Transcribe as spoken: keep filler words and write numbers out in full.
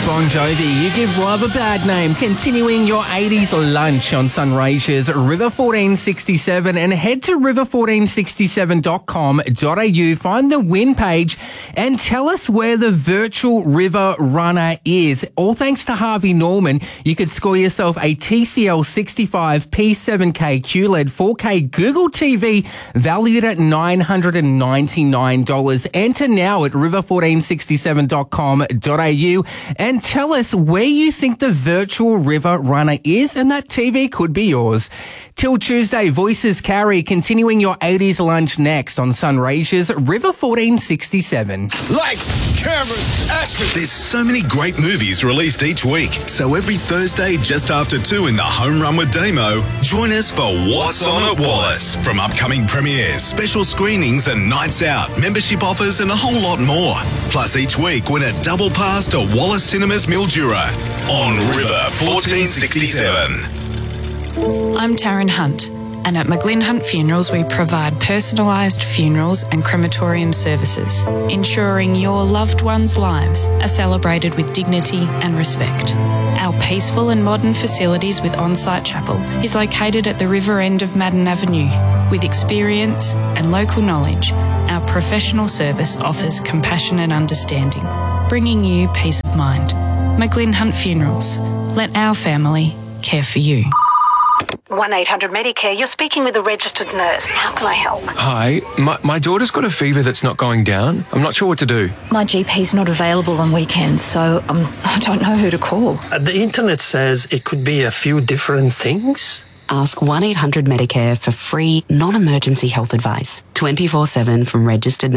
Bon Jovi, You Give Love a Bad Name. Continuing your eighties lunch on Sunraysia's River fourteen sixty-seven, and head to river fourteen sixty-seven dot com dot a u, find the win page and tell us where the virtual river runner is. All thanks to Harvey Norman, you could score yourself a T C L sixty-five P seven K Q L E D four K Google T V valued at nine hundred ninety-nine dollars. Enter now at river fourteen sixty-seven dot com dot a u and tell us where you think the virtual river runner is, and that T V could be yours. Till Tuesday, Voices Carry, continuing your eighties lunch next on Sunraysia's River fourteen sixty-seven. Lights, cameras, action! There's so many great movies released each week. So every Thursday, just after two in the Home Run with Damo, join us for What's On at Wallace. From upcoming premieres, special screenings and nights out, membership offers and a whole lot more. Plus each week, win a double pass to Wallace Cinemas Mildura on River fourteen sixty-seven. I'm Taryn Hunt, and at McGlynn Hunt Funerals we provide personalised funerals and crematorium services, ensuring your loved ones' lives are celebrated with dignity and respect. Our peaceful and modern facilities with on-site chapel is located at the river end of Madden Avenue. With experience and local knowledge, our professional service offers compassion and understanding, bringing you peace of mind. McGlynn Hunt Funerals. Let our family care for you. one eight hundred Medicare, you're speaking with a registered nurse. How can I help? Hi, my, my daughter's got a fever that's not going down. I'm not sure what to do. My G P's not available on weekends, so um, I don't know who to call. Uh, the internet says it could be a few different things. Ask one eight hundred Medicare for free, non-emergency health advice. twenty-four seven from registered